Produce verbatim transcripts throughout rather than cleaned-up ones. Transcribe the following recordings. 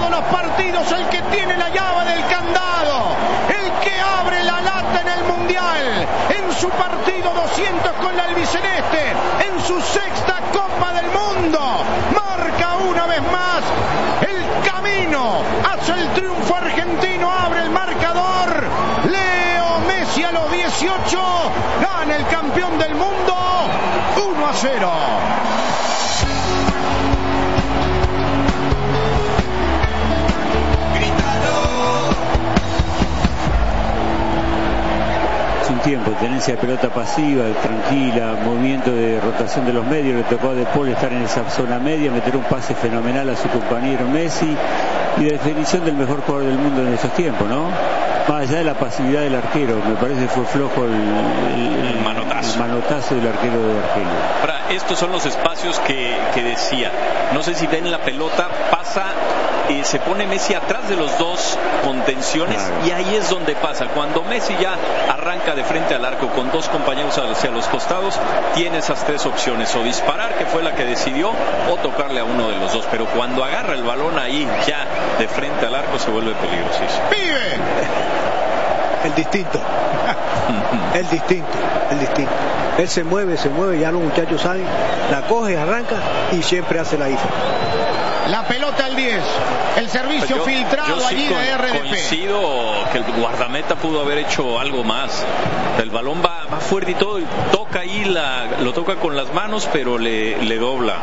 todos los partidos, el que tiene la llave del candado, el que abre la lata en el Mundial, en su partido doscientos con la albiceleste, en su sexta Copa del Mundo, marca una vez más el camino hacia el triunfo argentino, abre el marcador, Leo Messi a los dieciocho, gana el campeón del mundo, uno a cero. Tiempo, tenencia de pelota pasiva, tranquila, movimiento de rotación de los medios, le tocó a De Paul estar en esa zona media, meter un pase fenomenal a su compañero Messi y definición del mejor jugador del mundo en esos tiempos, ¿no? Más allá de la pasividad del arquero, me parece que fue flojo el, el, el, manotazo. el manotazo del arquero de Argelia. Ahora, estos son los espacios que, que decía, no sé si ven la pelota, pasa, eh, se pone Messi atrás de los dos contenciones, claro. Y ahí es donde pasa, cuando Messi ya arranca de frente al arco con dos compañeros hacia los costados, tiene esas tres opciones, o disparar, que fue la que decidió, o tocarle a uno de los dos, pero cuando agarra el balón ahí ya de frente al arco se vuelve peligrosísimo. ¡Pibe! El distinto, el distinto, el distinto. Él se mueve, se mueve, ya los muchachos saben, la coge, arranca y siempre hace la diferencia. La pelota al diez, el servicio yo, filtrado yo allí sí de R D P. Coincido que el guardameta pudo haber hecho algo más. El balón va, va fuerte y todo, y toca ahí, la, lo toca con las manos, pero le, le dobla.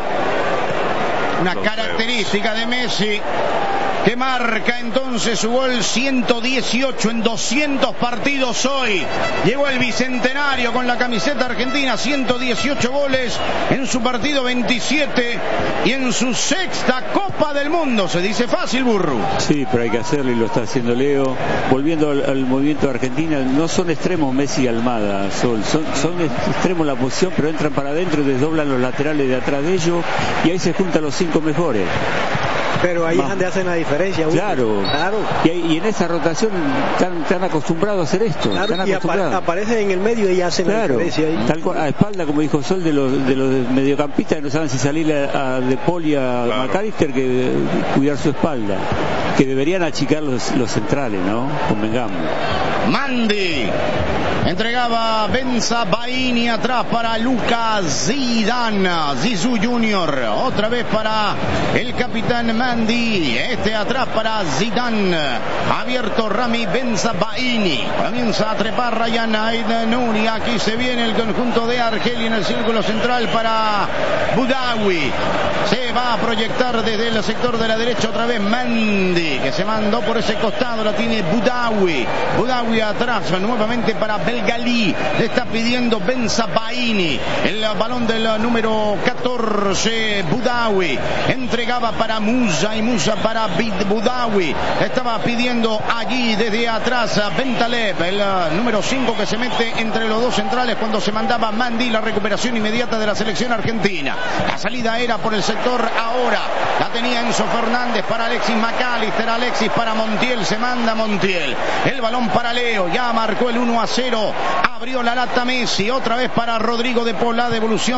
Una Los característica feos. de Messi, que marca entonces su gol ciento dieciocho en doscientos partidos hoy. Llegó el bicentenario con la camiseta argentina, ciento dieciocho goles en su partido veintisiete y en su sexta Copa del Mundo. Se dice fácil, Burru. Sí, pero hay que hacerlo y lo está haciendo Leo. Volviendo al, al movimiento de Argentina, no son extremos Messi y Almada, Sol. Son, son extremos la posición, pero entran para adentro y desdoblan los laterales de atrás de ellos y ahí se juntan los cinco mejores. Pero ahí es donde hacen la diferencia. Claro, claro. Y, y en esa rotación están, están acostumbrados a hacer esto. Claro, están y apare, aparecen en el medio y hacen claro, la diferencia ahí. Tal cual, a espalda, como dijo Sol, de los, de los mediocampistas que no saben si salir a, a De Paul y a claro. McAllister, que cuidar su espalda. Que deberían achicar los, los centrales, ¿no? Convengamos. Mandi entregaba Bensebaini atrás para Lucas Zidane, Zizou junior Otra vez para el capitán Mandi. Este atrás para Zidane. Abierto Rami Bensebaini. Comienza a trepar Ryan Aït-Nouri. Aquí se viene el conjunto de Argelia en el círculo central para Boudaoui. Se va a proyectar desde el sector de la derecha otra vez Mandi, que se mandó por ese costado. La tiene Boudaoui. Boudaoui atrás nuevamente para Belgali. Le está pidiendo Bensebaini. El balón del número catorce, Boudaoui. Entregaba para Musa y Musa para Boudaoui. Estaba pidiendo allí desde atrás a Bentaleb, el número cinco, que se mete entre los dos centrales cuando se mandaba Mandi. La recuperación inmediata de la selección argentina. La salida era por el sector ahora. La tenía Enzo Fernández para Alexis McAllister. Alexis para Montiel. Se manda Montiel. El balón para Leo. Ya marcó el uno a cero. Abrió la lata Messi. Otra vez para Rodrigo De Paul. La devolución